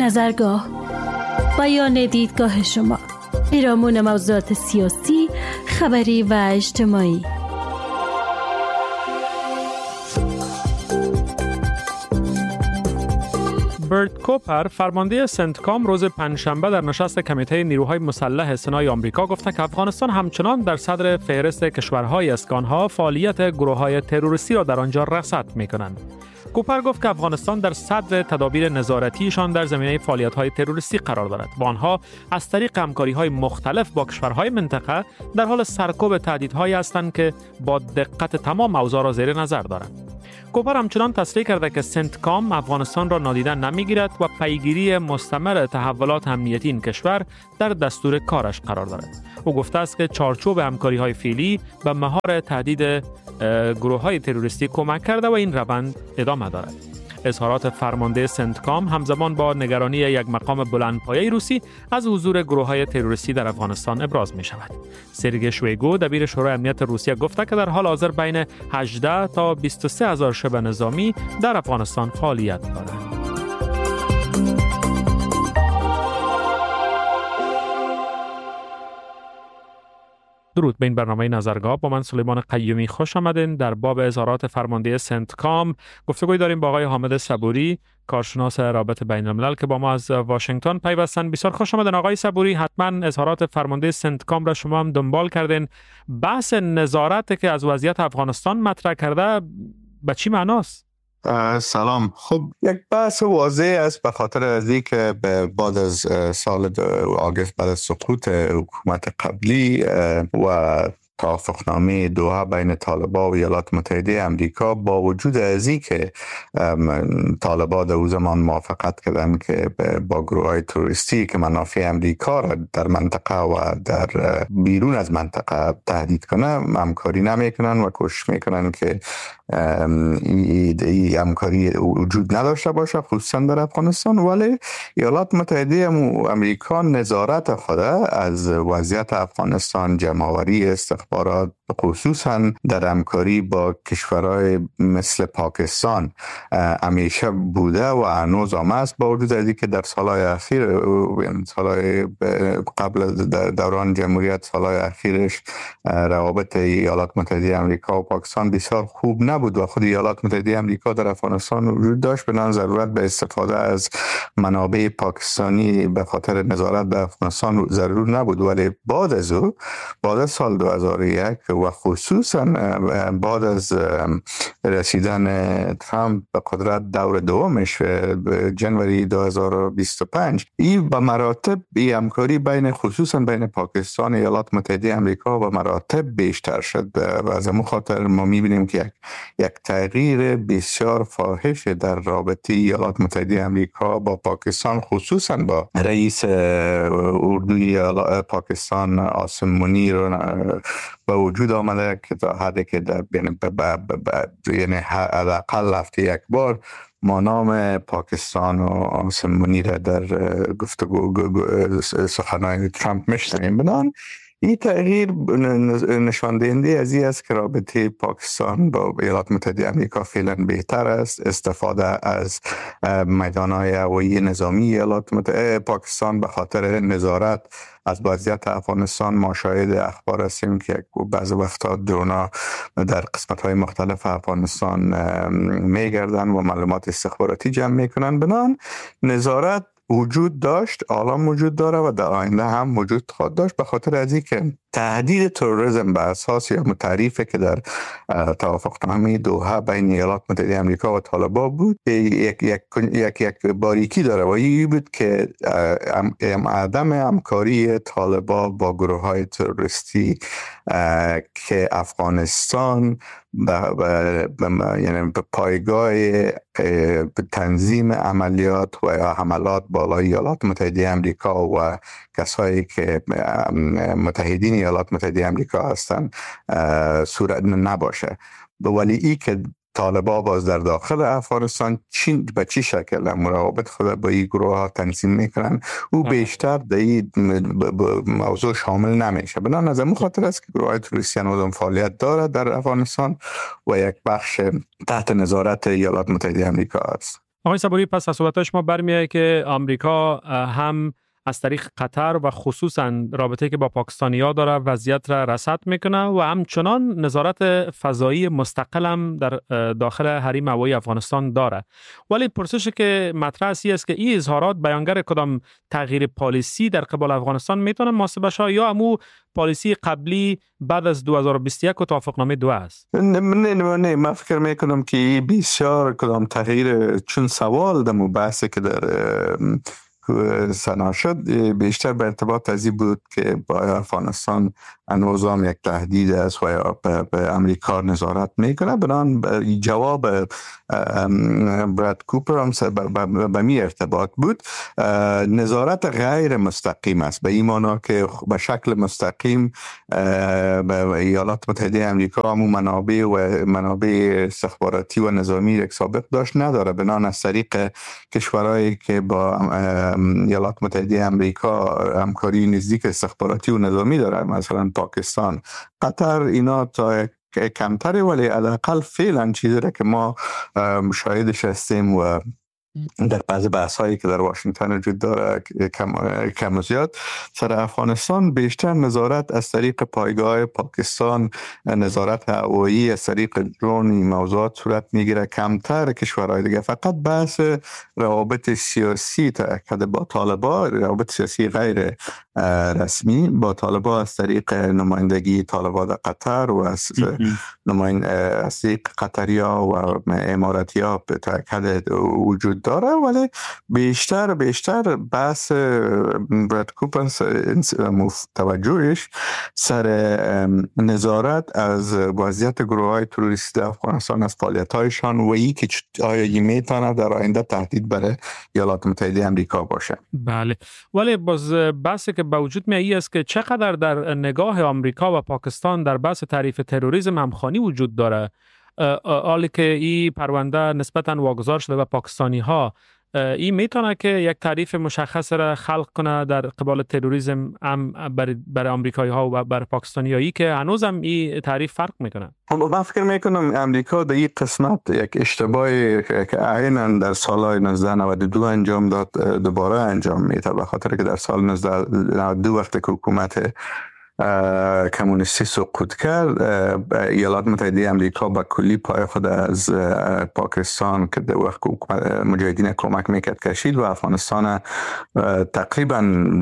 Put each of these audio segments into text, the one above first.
نظرگاه، بیان دیدگاه شما، پیرامون موضوعات سیاسی، خبری و اجتماعی. برت کوپر، فرمانده سنتکام، روز پنجشنبه در نشست کمیته نیروهای مسلح سنای آمریکا گفته که افغانستان همچنان در صدر فهرست کشورهای است که آنها فعالیت گروه‌های تروریستی را در آنجا رصد می‌کنند. کوپر گفت که افغانستان در صدر تدابیر نظارتیشان در زمینه فعالیت‌های تروریستی قرار دارد و آنها از طریق همکاری‌های مختلف با کشورهای منطقه در حال سرکوب تهدیدهایی هستند که با دقت تمام اوضاع را زیر نظر دارند. کوپر همچنان تصریح کرده که سنتکام افغانستان را نادیده نمیگیرد و پیگیری مستمر تحولات امنیتی این کشور در دستور کارش قرار دارد. او گفته است که چارچوب همکاری‌های فعلی به مهار تهدید گروه‌های تروریستی کمک کرده و این روند ادامه دارد. اظهارات فرمانده سنتکام همزمان با نگرانی یک مقام بلندپایه روسی از حضور گروه‌های تروریستی در افغانستان ابراز می شود. سرگئی شویگو، دبیر شورای امنیت روسیه، گفته که در حال حاضر بین 18 تا 23 هزار شبه نظامی در افغانستان فعالیت دارند. درود به این برنامه نظرگاه. با من سلیمان قیومی خوش آمدین. در باب اظهارات فرمانده سنتکام گفتگوی داریم با آقای حامد صبوری، کارشناس رابطه بین الملل که با ما از واشنگتن پیوستن. بسیار خوش آمدین آقای صبوری. حتما اظهارات فرمانده سنتکام را شما هم دنبال کردین. بحث نظارت که از وضعیت افغانستان مطرح کرده به چی معناست؟ سلام. خب یک بحث واضح است به خاطر از اینکه بعد از سال آگوست، بعد از سقوط حکومت قبلی و توافقنامه دوحه بین طالبان و ایالات متحده آمریکا، با وجود از اینکه طالبان در او زمان موافقت کردند که با گروه‌های تروریستی که منافع آمریکا را در منطقه و در بیرون از منطقه تهدید کنه، همکاری نمیکنن و کوشش میکنن که این همکاری وجود نداشته باشه، خصوصا در افغانستان. ولی ایالات متحده آمریکا نظارت خود از وضعیت افغانستان، جمع‌آوری استخبارات، خصوصا در همکاری با کشورهای مثل پاکستان همیشه بوده و هنوز هم است، با وجود از اینکه در سالهای اخیر، سالهای قبل دوران جمهوریت، سالهای اخیرش روابط ایالات متحده آمریکا و پاکستان بسیار خوب نبود و خود ایالات متحده آمریکا در افغانستان وجود داشت، بنابراین ضرورت به استفاده از منابع پاکستانی به خاطر نظارت به افغانستان ضرور نبود. ولی بعد از سال 2001 و خصوصا بعد از رسیدن ترامپ به قدرت دور دومش جنوری 2025، این به مراتب همکاری خصوصا بین پاکستان و ایالات متحده آمریکا به مراتب بیشتر شد و از همون خاطر ما می‌بینیم که یک تغییر بسیار فاحش در رابطه ایالات متحده آمریکا با پاکستان، خصوصا با رئیس اردوی پاکستان عاصم منیر به وجود آمده که تا حدی که در یعنی حداقل هفته یک بار ما نام پاکستان و عاصم منیر در گفتگو سخنان ترامپ میشنویم. بنابراین این تغییر نشان دهنده از این است که رابطه پاکستان با ایالات متحده آمریکا فعلا بهتر است. استفاده از میدان‌های هوایی نظامی ایالات متحده پاکستان به خاطر نظارت از وضعیت افغانستان، ما شاهد اخبار هستیم که بعضی وقتا درونا در قسمت‌های مختلف افغانستان میگردن و معلومات استخباراتی جمع میکنن. بنابراین نظارت وجود داشت، الان وجود داره و در آینده هم وجود خواهد داشت، به خاطر از اینکه تهدید تروریسم به اساس یا تعریفی که در توافقنامه دوحه بین ایالات متحده آمریکا و طالبان بود یک باریکی داره و این بود که عدم همکاری طالبان با گروه‌های تروریستی که افغانستان یعنی پایگاه تنظیم عملیات و حملات بالای ایالات متحده آمریکا و کسایی که متحدین ایالات متحده آمریکا هستند صورت نباشه. ولی این که طالبان باز در داخل افغانستان به چی شکل مراقبت خود با این گروه ها تنظیم میکنن، او بیشتر در این موضوع شامل نمیشه. بنابراین از این خاطر است که گروه های تروریستی هنوز فعالیت دارد در افغانستان و یک بخش تحت نظارت ایالات متحده آمریکا است. آقای صبوری، پس از صحبت شما برمیاد که آمریکا هم از طریق قطر و خصوصا رابطه‌ای که با پاکستانی‌ها داره وضعیت را رصد میکنه و همچنان نظارت فضایی مستقل هم در داخل حریم هوایی افغانستان داره. ولی پرسشی که مطرح است که این اظهارات بیانگر کدام تغییر پالیسی در قبال افغانستان میتونه محاسبه شه یا همون پالیسی قبلی بعد از 2021 و توافقنامه 2 است؟ نه من فکر میکنم که بسیار کدام تغییر، چون سوال در بحثی که در سنا شد بیشتر به ارتباط از این بود که با افغانستان هنوزم یک تهدید است و به امریکا نظارت میکنه. بنان جواب براد کوپر هم به می ارتباط بود. نظارت غیر مستقیم است، به این معنی که به شکل مستقیم به ایالات متحده امریکا همون منابع استخباراتی و نظامی یک سابق داشت نداره. بنان از طریق کشورهایی که با ایالات متحده امریکا همکاری نزدیک استخباراتی و نظامی داره، مثلا پاکستان، قطر، اینا تا کمتره، ولی حداقل فعلا چیزی را که ما شاهدش هستیم و در بعض بحث‌هایی که در واشنگتن وجود داره کم و زیاد سر افغانستان، بیشتر نظارت از طریق پایگاه پاکستان، نظارت هوایی از طریق درون، این موضوعات صورت میگیره. کمتر کشورهای دیگه. فقط بحث روابط سیاسی تأکید با طالبان، روابط سیاسی غیر رسمی با طالبان از طریق نمایندگی طالبان در قطر و از طریق قطریا و اماراتیا به تأکید وجود داره. ولی بیشتر بحث براد کوپر توجهش سر نظارت از وضعیت گروه‌های تروریستی در افغانستان، از فعالیت‌هایشان و ای که آیا میتونه در آینده تهدید برای ایالات متحده آمریکا باشه. بله، ولی باز بحثی که به وجود میاد است که چقدر در نگاه آمریکا و پاکستان در بحث تعریف تروریسم همخوانی وجود داره. حالی که این پرونده نسبتاً واگذار شده و پاکستانی ها این میتونه که یک تعریف مشخص را خلق کنه در قبال تروریسم هم برای آمریکایی ها و برای پاکستانی هایی که هنوز هم این تعریف فرق میکنه. من فکر میکنم امریکا در این قسمت یک اشتباهی که عیناً در سال 1992 انجام داد دوباره انجام میده، به خاطر که در سال 1992 وقتی که حکومت کمونیستی سقوط کرد، ایالات متحده امریکا با کلی پای خود از پاکستان که در وقت مجاهدین کمک میکرد کشید و افغانستان تقریبا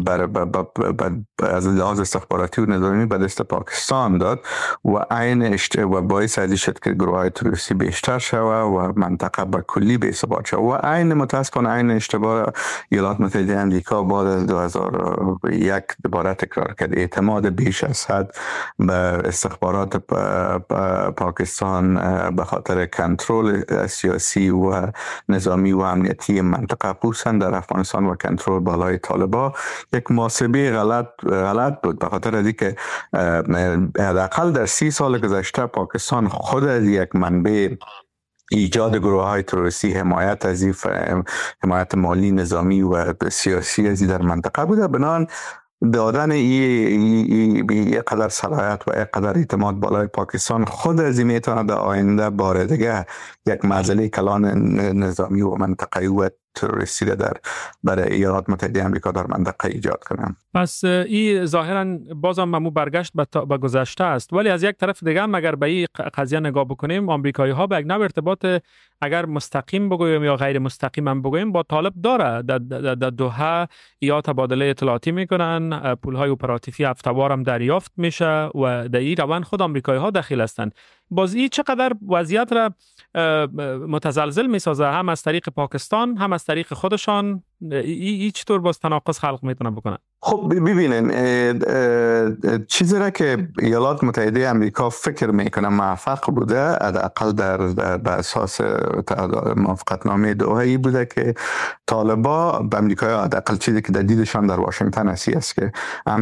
از لحاظ استخباراتی و نظامی به دست پاکستان داد و باعث ازی شد که گروه های تروریستی بیشتر شود و منطقه با کلی بی‌ثبات شد. و متاسفانه اشتباه ایالات متحده امریکا بعد از 2001 دوباره تکرار کرد. اعتماد بیش از حد به استخبارات پاکستان به خاطر کنترل سیاسی و نظامی و امنیتی منطقه، خصوصا در افغانستان و کنترل بالای طالبان، یک محاسبه غلط بود. به خاطر از اینکه حداقل در 30 سال گذشته پاکستان خود از یک منبع ایجاد گروه های تروریستی، حمایت مالی، نظامی و سیاسی ازی در منطقه بوده. بنان دادن این قدر صلاحیت و این قدر اعتماد بالای پاکستان خود از این میتونه در آینده بار دیگه یک معضله کلان نظامی و منطقه‌ای و تروریستی برای ایالات متحده آمریکا در منطقه ایجاد کنن. پس این ظاهرا بازم ممو برگشت به گذشته است. ولی از یک طرف دیگه هم اگر به این قضیه نگاه بکنیم، آمریکایی ها به یک نوع ارتباط اگر مستقیم بگویم یا غیر مستقیم هم بگویم با طالب داره. در دوحه یا تبادله اطلاعاتی میکنن، پولهای اپراتیفی هفته‌وار هم دریافت میشه و در این روند خود آمریکایی ها دخیل هستند. باز این چقدر وضعیت را متزلزل میسازه، هم از طریق پاکستان هم از طریق خودشان. این چطور باز تناقض خلق میتونه بکنه؟ خب ببینین، چیزی را که ایالات متحده آمریکا فکر میکنه موفق بوده، حداقل در اساس موافقتنامه دوحه بوده که طالبان به امریکا، حداقل چیزی که در دیدشان در واشنگتن است که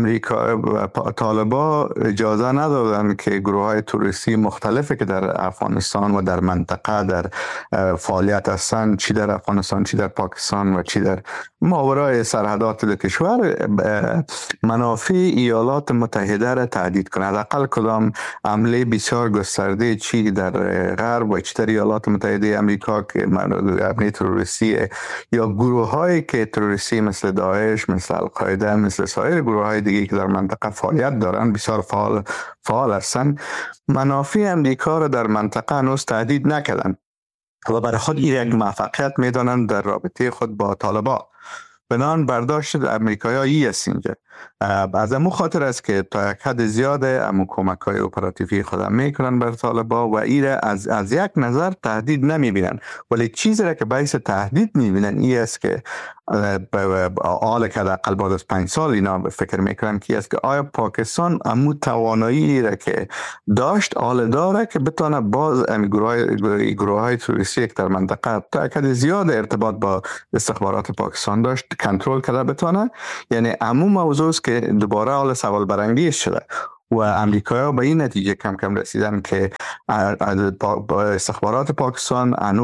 طالبان اجازه ندادن که گروه های تروریستی مختلفی که در افغانستان و در منطقه در فعالیت هستند، چی در افغانستان، چی در پاکستان و چی در ماورای سرحدات دو کشور منافع ایالات متحده را تهدید کنه. حداقل کدام حمله بسیار گسترده چی در غرب و بیشتر ایالات متحده آمریکا که حمله تروریستی یا گروه‌هایی که تروریستی مثل داعش، مثل القاعده، مثل سایر گروه‌های دیگه که در منطقه فعالیت دارن بسیار فعال هستند، منافع آمریکا را در منطقه هنوز تهدید نکردن و برای خود یک موفقیت میدانند در رابطه خود با طالبان. بنان برداشت امریکایی است اینجا. از امو خاطر است که تا یک حد زیاده امو کمک‌های اپراتیوی خودم میکنن بر طالبان و ایره از یک نظر تهدید نمیبینن، ولی چیزی را که باعث تهدید میبینن این است که حال که حداقل بعد از 5 سال اینا فکر میکنن که است که آیا پاکستان امو توانایی را که داشت حال داره که بتونه باز گروه‌های تروریستی که در منطقه تا یک حد زیاد ارتباط با استخبارات پاکستان داشت کنترل کنه بتونه. یعنی امو موضوع است که دوباره حال سوال برانگیز شده و امریکایی‌ها به این نتیجه کم کم رسیدن که استخبارات پاکستان انو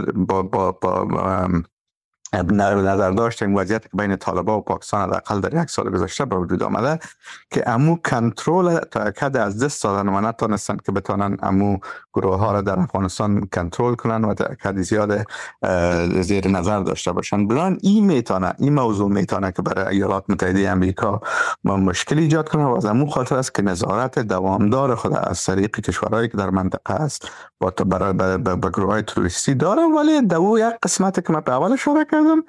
با نظر داشت این وضعیت که بین طالبان و پاکستان حداقل در 1 سال گذشته به وجود آمده که امو کنترل تا یک حد از دست دادن و نتونستن که بتونن امو گروه ها را در افغانستان کنترل کنن و تا یک حد زیاد زیر نظر داشته باشن. بنابراین این موضوع میتونه که برای ایالات متحده آمریکا مشکل ایجاد کنه و از امو خاطر است که نظارت دوامدار خود از طریق کشورهایی که در منطقه است با گروه های تروریستی داره. ولی دو یک قسمت که من به اول اشاره کردم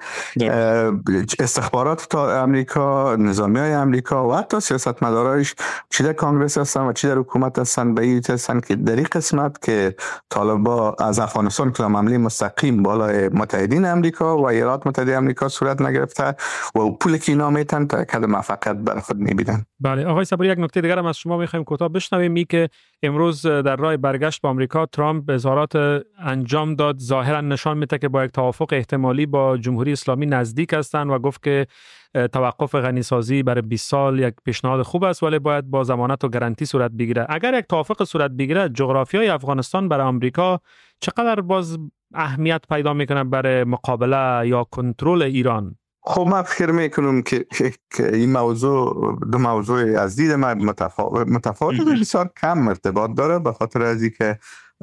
استخبارات آمریکا، نظامیای آمریکا و حتی سیاستمدارایش چی در کنگرس هستن و چی در حکومت هستن به این هستن که در این قسمت که طالبان از افغانستان که حمله مستقیم بالای متحدین آمریکا و ایالات متحده آمریکا صورت نگرفته و پول که اینا میتن تا کد موفقیت بر خود میبینن. بله آقای صبوری، یک نکته دیگر هم از شما میخوایم کوتاه بشنویم. می که امروز در راه برگشت به آمریکا ترامپ اظهارات انجام داد ظاهرا نشان میده که با یک توافق احتمالی با جمهوری اسلامی نزدیک هستند و گفت که توقف غنیسازی برای 20 سال یک پیشنهاد خوب است ولی باید با ضمانت و گارانتی صورت بگیره. اگر یک توافق صورت بگیره جغرافیای افغانستان برای آمریکا چقدر باز اهمیت پیدا میکنه برای مقابله یا کنترل ایران؟ خب من فکر میکنم که این موضوع دو موضوع از دید من متفاوت بسیار کم ارتباط داره، به خاطر از اینکه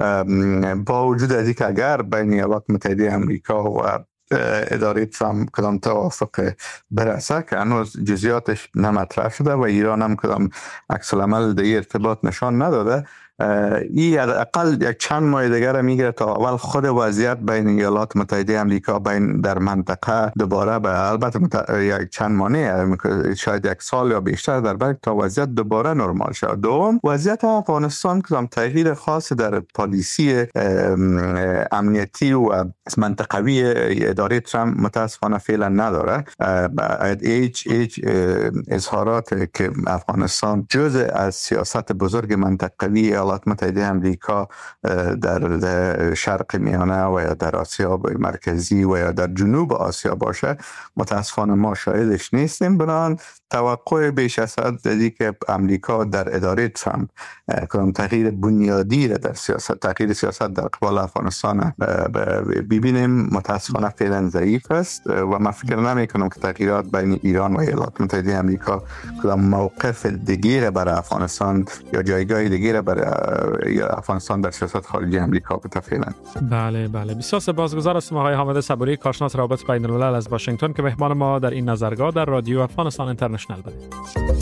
با وجود از اینکه اگر بین ایالات متحده آمریکا و اداره ترامپ کدام توافق برسه که هنوز جزئیاتش نمطرح شده و ایران هم کدام عکس العمل در ارتباط نشان نداده، این اقل یک چند ماه دیگر میگیره تا اول خود وضعیت بین ایالات متحده آمریکا بین در منطقه دوباره به البته یک چند ماه شاید 1 سال یا بیشتر در بعد تا وضعیت دوباره نرمال شود. دوم وضعیت افغانستان که تغییر خاص در پالیسی امنیتی و منطقوی اداره ترامپ متاسفانه فعلا نداره. هیچ اظهارات که افغانستان جزء از سیاست بزرگ منطقوی ایالات متحده آمریکا در شرق میانه و یا در آسیا مرکزی و یا در جنوب آسیا باشه متاسفانه ما شاهدش نیستیم. بنابراین توقع بیش از حد دیگه که امریکا در اداره ترامپ کدام تغییر بنیادی را در تغییر سیاست در قبال افغانستان ببینیم متاسفانه فعلا ضعیف است و من فکر نمی کنم که تغییرات بین ایران و ایالات متحده آمریکا کدام موقف دیگه برای افغانستان یا جایگاه دیگه برای افغانستان در سیاست خارجی آمریکا بده فعلا. بله بسیار سپاسگزار هستم آقای حامد صبوری، کارشناس روابط بین الملل از واشنگتن که مهمان ما در این نظرگاه در رادیو افغانستان اینترنشنال بود.